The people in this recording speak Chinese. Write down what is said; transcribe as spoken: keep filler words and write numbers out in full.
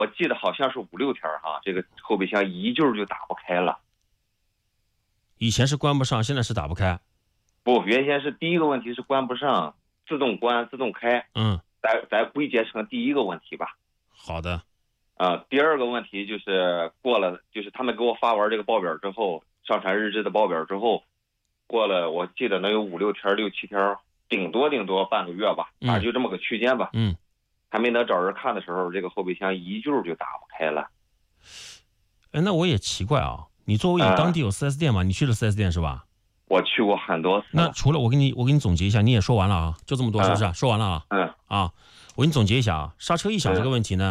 我记得好像是五六天哈，这个后备箱一旧就打不开了。 以前是关不上，现在是打不开。 不，原先是第一个问题是关不上，自动关自动开。 嗯， 咱咱归结成第一个问题吧。 好的。 啊，第二个问题就是过了，就是他们给我发完这个报表之后，上传日志的报表之后，过了我记得能有五六天、六七天，顶多顶多半个月吧，反正就这么个区间吧。 嗯， 还没能找人看的时候，这个后备箱一旧就打不开了。 哎，那我也奇怪啊，你作为有当地有 四 S 店嘛、嗯，你去了 四 S 店是吧？ 我去过很多次。 那除了我给你，我给你总结一下，你也说完了啊，就这么多是不是？ 嗯、 说完了啊。 嗯。 啊，我给你总结一下啊，刹车异响这个问题呢。